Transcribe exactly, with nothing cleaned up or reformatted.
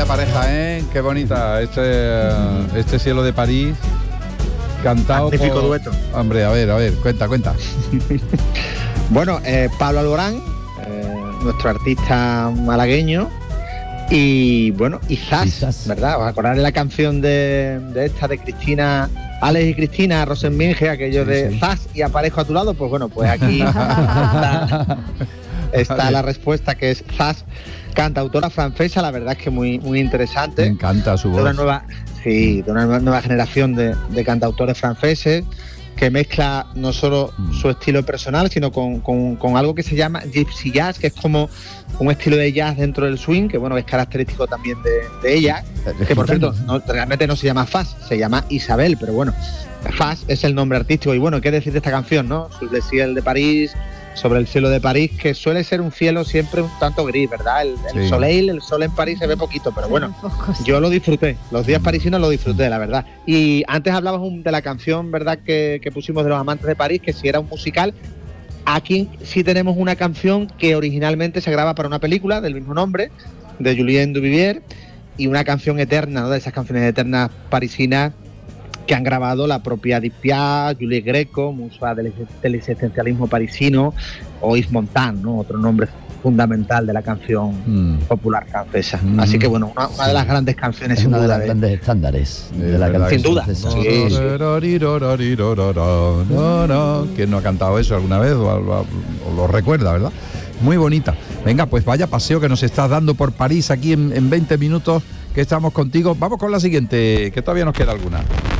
pareja, ¿eh? Qué bonita este, este cielo de París. Cantado Magnífico por... dueto. Hombre, a ver, a ver, cuenta, cuenta. Bueno, eh, Pablo Alborán, eh, nuestro artista malagueño, y bueno, y Zas, Quizás. ¿verdad? ¿Os acordáis de la canción de, de esta de Cristina, Alex y Cristina Rosenminge, aquello Sí, de sí. Zas y aparejo a tu lado? Pues bueno, pues aquí está, está la respuesta, que es Zas, cantautora francesa, la verdad es que muy, muy Me interesante. encanta su De una voz. nueva, sí, de una nueva, nueva generación de, de cantautores franceses, que mezcla no solo Mm. su estilo personal, sino con, con- con algo que se llama gypsy jazz, que es como un estilo de jazz dentro del swing, que bueno, es característico también de, de ella, que por cierto, no, realmente no se llama Faz, se llama Isabel, pero bueno, Faz es el nombre artístico. Y bueno, ¿qué decir de esta canción, no? Sur le ciel de París, sobre el cielo de París, que suele ser un cielo siempre un tanto gris, ¿verdad? El, el Sí. soleil, el sol en París se ve poquito, pero bueno, Poco, sí. yo lo disfruté, los días parisinos lo disfruté, la verdad. Y antes hablabas un- de la canción, ¿verdad?, que, que pusimos de los amantes de París, que si era un musical. Aquí sí tenemos una canción que originalmente se graba para una película del mismo nombre, de Julien Duvivier, y una canción eterna, ¿no?, de esas canciones eternas parisinas que han grabado la propia Edith Piaf, Juliette Greco, musa del, del existencialismo parisino, o Yves Montand, ¿no?, otro nombre fundamental de la canción Mm. popular francesa. Mm. Así que bueno, una, una de las grandes canciones Es sin una de duda las de- grandes estándares Es de la verdad canción que- Sin duda. francesa. Sí, sí. No, no. ¿Quién no ha cantado eso alguna vez? O, o- o lo recuerda, ¿verdad? Muy bonita. Venga, pues vaya paseo que nos estás dando por París aquí en, en veinte minutos que estamos contigo. Vamos con la siguiente, que todavía nos queda alguna.